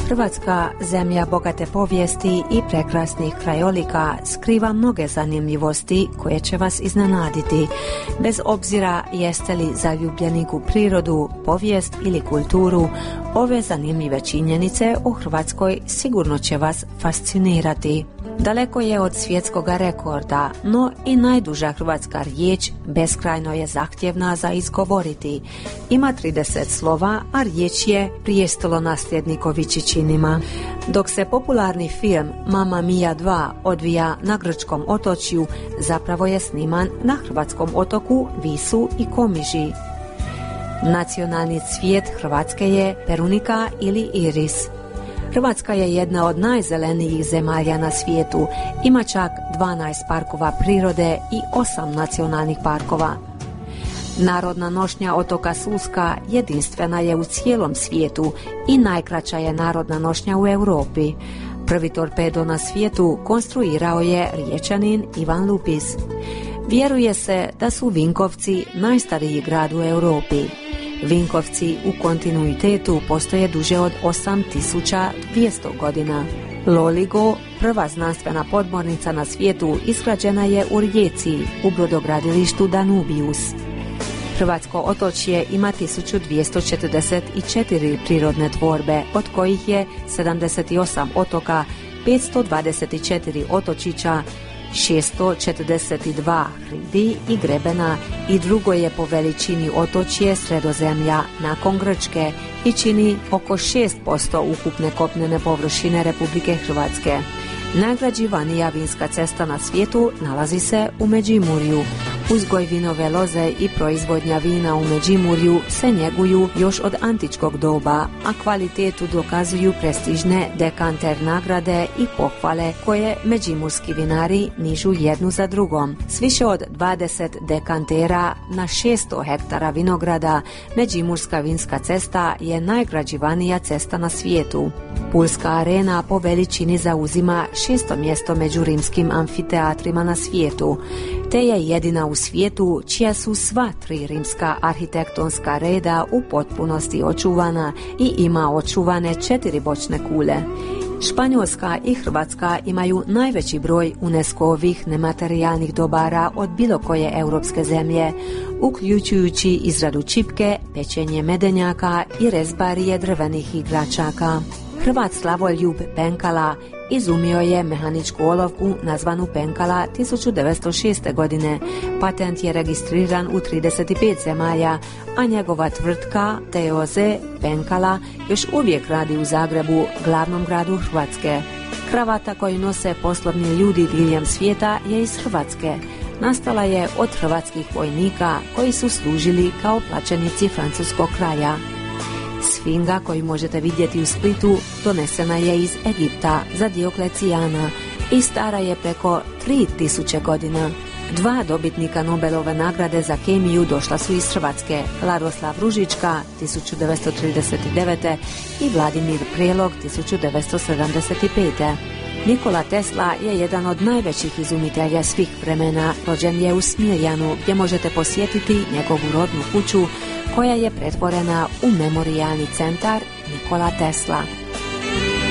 Hrvatska, zemlja bogate povijesti i prekrasnih krajolika, skriva mnoge zanimljivosti koje će vas iznenaditi. Bez obzira jeste li zaljubljeni u prirodu, povijest ili kulturu, ove zanimljive činjenice u Hrvatskoj sigurno će vas fascinirati. Daleko je od svjetskog rekorda, no i najduža hrvatska riječ beskrajno je zahtjevna za izgovoriti. Ima 30 slova, a riječ je prijestolonasljednikovići činima. Dok se popularni film Mamma Mia 2 odvija na grčkom otočju, zapravo je sniman na hrvatskom otoku Visu i Komiži. Nacionalni cvijet Hrvatske je perunika ili iris. Hrvatska je jedna od najzelenijih zemalja na svijetu, ima čak 12 parkova prirode i 8 nacionalnih parkova. Narodna nošnja otoka Suska jedinstvena je u cijelom svijetu i najkraća je narodna nošnja u Europi. Prvi torpedo na svijetu konstruirao je Riječanin Ivan Lupis. Vjeruje se da su Vinkovci najstariji grad u Europi. Vinkovci u kontinuitetu postoje duže od 8200 godina. Loligo, prva znanstvena podmornica na svijetu, izgrađena je u Rijeci, u brodogradilištu Danubius. Hrvatsko otočje ima 1244 prirodne tvorbe, od kojih je 78 otoka, 524 otočića, 642 hridi i grebena i drugo je po veličini otočje Sredozemlja nakon Grčke i čini oko 6% ukupne kopnene površine Republike Hrvatske. Najgrađivanija vinska cesta na svijetu nalazi se u Međimurju. Uzgoj vinove loze i proizvodnja vina u Međimurju se njeguju još od antičkog doba, a kvalitetu dokazuju prestižne dekanter nagrade i pohvale koje međimurski vinari nižu jednu za drugom. S više od 20 dekantera na 600 hektara vinograda, Međimurska vinska cesta je najgrađivanija cesta na svijetu. Pulska arena po veličini zauzima 6. mjesto među rimskim amfiteatrima na svijetu, te je jedina u svijetu čija su sva 3 rimska arhitektonska reda u potpunosti očuvana i ima očuvane 4 bočne kule. Španjolska i Hrvatska imaju najveći broj UNESCO-ovih nematerijalnih dobara od bilo koje europske zemlje, uključujući izradu čipke, pečenje medenjaka i rezbarije drvenih igračaka. Hrvat slavoljub Penkala izumio je mehaničku olovku nazvanu Penkala 1906. godine. Patent je registriran u 35 zemalja, a njegova tvrtka TOZ Penkala još uvijek radi u Zagrebu, glavnom gradu Hrvatske. Kravata koju nose poslovni ljudi diljem svijeta je iz Hrvatske. Nastala je od hrvatskih vojnika koji su služili kao plaćenici francuskog kralja. Sfinga koju možete vidjeti u Splitu donesena je iz Egipta za Dioklecijana i stara je preko 3000 godina. 2 dobitnika Nobelove nagrade za kemiju došla su iz Hrvatske, Laroslav Ružička 1939. i Vladimir Prelog 1975. Nikola Tesla je jedan od najvećih izumitelja svih vremena. Rođen je u Smiljanu, gdje možete posjetiti njegovu rodnu kuću koja je pretvorena u memorijalni centar Nikola Tesla.